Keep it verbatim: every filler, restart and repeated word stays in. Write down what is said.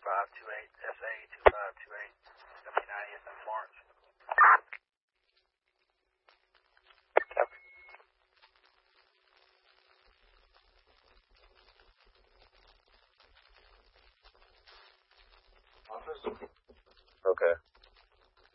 five two eight S A two five two eight W ninetieth in Florence. Okay.